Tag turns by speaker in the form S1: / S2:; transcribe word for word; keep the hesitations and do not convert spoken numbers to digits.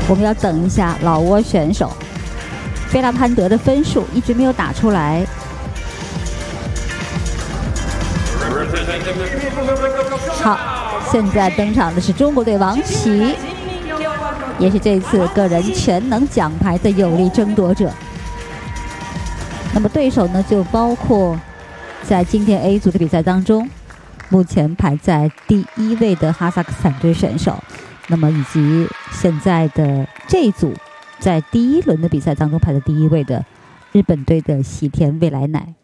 S1: 我们要等一下老挝选手贝拉潘德的分数一直没有打出来。好，现在登场的是中国队王琦，也是这次个人全能奖牌的有力争夺者。那么对手呢，就包括在今天 A 组的比赛当中，目前排在第一位的哈萨克斯坦队选手，那么以及现在的这一组在第一轮的比赛当中排在第一位的日本队的喜田未来乃。